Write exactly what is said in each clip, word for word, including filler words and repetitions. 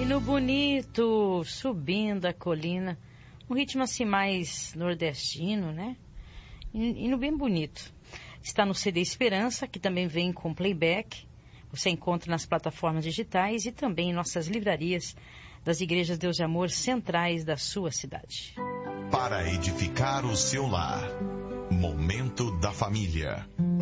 Hino bonito, subindo a colina, um ritmo assim mais nordestino, né? Hino bem bonito. Está no C D Esperança, que também vem com playback. Você encontra nas plataformas digitais e também em nossas livrarias das igrejas Deus e Amor centrais da sua cidade. Para edificar o seu lar, Momento da Família.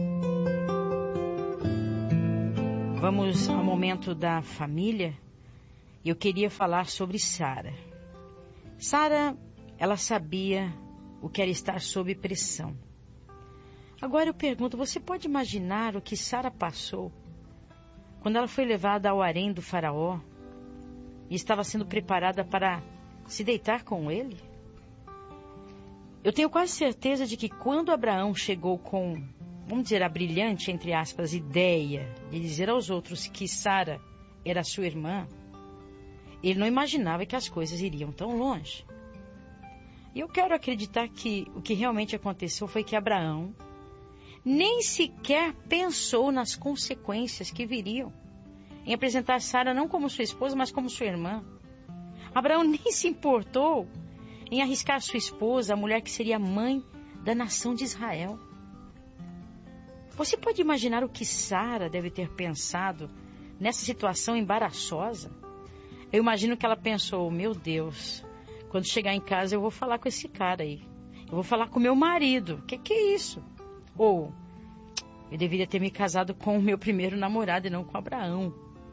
Vamos ao Momento da Família. Eu queria falar sobre Sara. Sara, ela sabia o que era estar sob pressão. Agora eu pergunto, você pode imaginar o que Sara passou quando ela foi levada ao harém do faraó e estava sendo preparada para se deitar com ele? Eu tenho quase certeza de que quando Abraão chegou com, vamos dizer, a brilhante, entre aspas, ideia de dizer aos outros que Sara era sua irmã, ele não imaginava que as coisas iriam tão longe. E eu quero acreditar que o que realmente aconteceu foi que Abraão nem sequer pensou nas consequências que viriam em apresentar Sara não como sua esposa, mas como sua irmã. Abraão nem se importou em arriscar sua esposa, a mulher que seria mãe da nação de Israel. Você pode imaginar o que Sara deve ter pensado nessa situação embaraçosa? Eu imagino que ela pensou, meu Deus, quando chegar em casa eu vou falar com esse cara aí. Eu vou falar com meu marido. O que, que é isso? Ou, eu deveria ter me casado com o meu primeiro namorado e não com Abraão.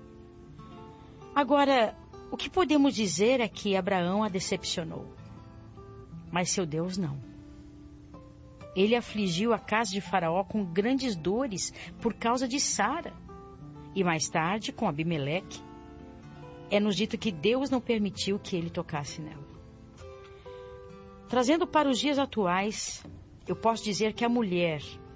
Agora, o que podemos dizer é que Abraão a decepcionou. Mas seu Deus não. Ele afligiu a casa de Faraó com grandes dores por causa de Sara. E mais tarde, com Abimeleque, é nos dito que Deus não permitiu que ele tocasse nela. Trazendo para os dias atuais, eu posso dizer que a mulher,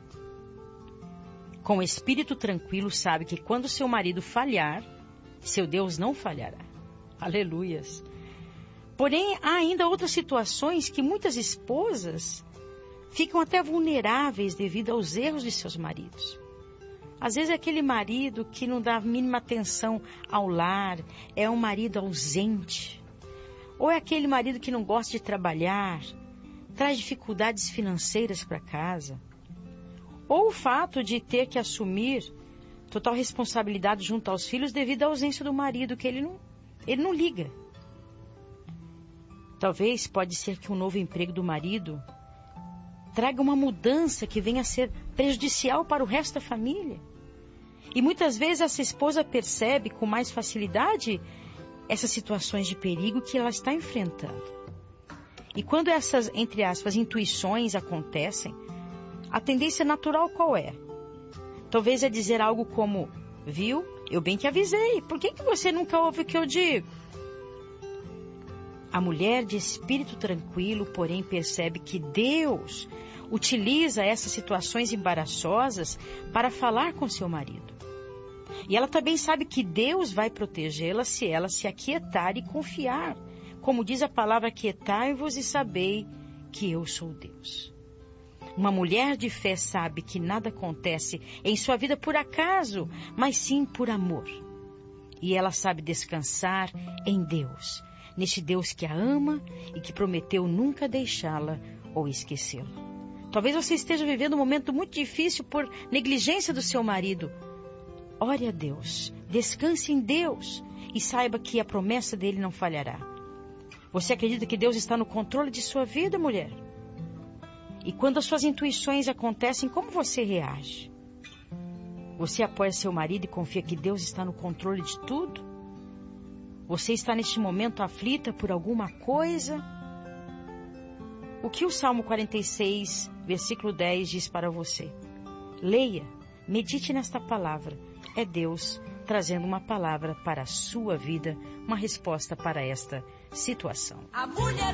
com espírito tranquilo, sabe que quando seu marido falhar, seu Deus não falhará. Aleluias. Porém, há ainda outras situações que muitas esposas ficam até vulneráveis devido aos erros de seus maridos. Às vezes é aquele marido que não dá a mínima atenção ao lar, é um marido ausente. Ou é aquele marido que não gosta de trabalhar, traz dificuldades financeiras para casa. Ou o fato de ter que assumir total responsabilidade junto aos filhos devido à ausência do marido, que ele não, ele não liga. Talvez pode ser que um novo emprego do marido traga uma mudança que venha a ser prejudicial para o resto da família. E muitas vezes essa esposa percebe com mais facilidade essas situações de perigo que ela está enfrentando. E quando essas, entre aspas, intuições acontecem, a tendência natural qual é? Talvez é dizer algo como, viu, eu bem que avisei, por que que você nunca ouve o que eu digo? A mulher de espírito tranquilo, porém, percebe que Deus utiliza essas situações embaraçosas para falar com seu marido. E ela também sabe que Deus vai protegê-la se ela se aquietar e confiar. Como diz a palavra, aquietai-vos e sabei que eu sou Deus. Uma mulher de fé sabe que nada acontece em sua vida por acaso, mas sim por amor. E ela sabe descansar em Deus, neste Deus que a ama e que prometeu nunca deixá-la ou esquecê-la. Talvez você esteja vivendo um momento muito difícil por negligência do seu marido. Ore a Deus, descanse em Deus e saiba que a promessa dele não falhará. Você acredita que Deus está no controle de sua vida, mulher? E quando as suas intuições acontecem, como você reage? Você apoia seu marido e confia que Deus está no controle de tudo? Você está neste momento aflita por alguma coisa? O que o Salmo quarenta e seis, versículo dez diz para você? Leia, medite nesta palavra. É Deus trazendo uma palavra para a sua vida, uma resposta para esta situação. A mulher